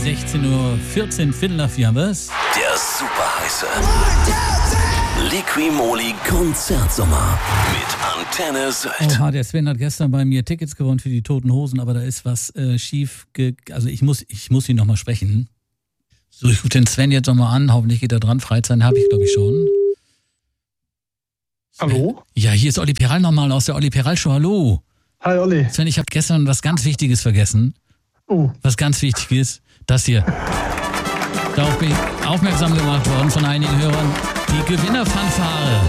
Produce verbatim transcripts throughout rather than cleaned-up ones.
sechzehn Uhr vierzehn, Viertel nach vier haben wir's. Der super heiße Liqui-Moly Konzertsommer mit Antenne Sylt. Oha, der Sven hat gestern bei mir Tickets gewonnen für die Toten Hosen, aber da ist was äh, schief. Ge- also ich muss, ich muss ihn nochmal sprechen. So, ich rufe den Sven jetzt nochmal an. Hoffentlich geht er dran. Freizeit habe ich, glaube ich, schon. Sven. Hallo? Ja, hier ist Olli Peral nochmal aus der Olli Peral Show. Hallo. Hi Olli. Sven, ich habe gestern was ganz Wichtiges vergessen. Oh. Was ganz wichtig ist, das hier. Darauf bin ich aufmerksam gemacht worden von einigen Hörern. Die Gewinnerfanfare.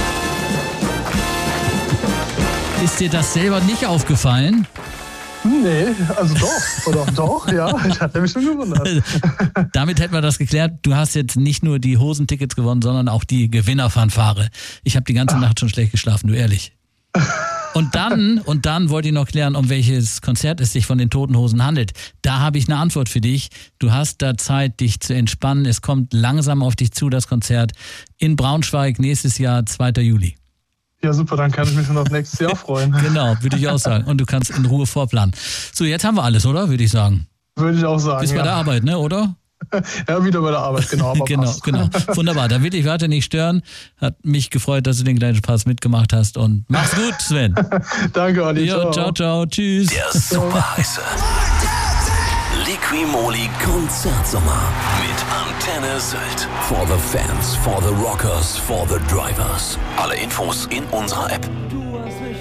Ist dir das selber nicht aufgefallen? Nee, also doch. Oder doch, ja. Ich hatte mich schon gewundert. Damit hätten wir das geklärt. Du hast jetzt nicht nur die Hosentickets gewonnen, sondern auch die Gewinnerfanfare. Ich habe die ganze Ach. Nacht schon schlecht geschlafen, du ehrlich. Und dann, und dann wollte ich noch klären, um welches Konzert es sich von den Toten Hosen handelt. Da habe ich eine Antwort für dich. Du hast da Zeit, dich zu entspannen. Es kommt langsam auf dich zu, das Konzert in Braunschweig nächstes Jahr, zweiter Juli. Ja, super, dann kann ich mich schon auf nächstes Jahr freuen. Genau, würde ich auch sagen. Und du kannst in Ruhe vorplanen. So, jetzt haben wir alles, oder? Würde ich sagen. Würde ich auch sagen, Bist ja. bei der Arbeit, ne, oder? Ja, wieder bei der Arbeit, genau. Aber genau, passt. genau. Wunderbar, da will ich weiter nicht stören. Hat mich gefreut, dass du den kleinen Spaß mitgemacht hast. Und mach's gut, Sven. Danke, Olli. Jo, ciao, ciao, tschüss. Der super heiße Liqui-Moly Konzertsommer mit Antenne Sylt. For the fans, for the rockers, for the drivers. Alle Infos in unserer App.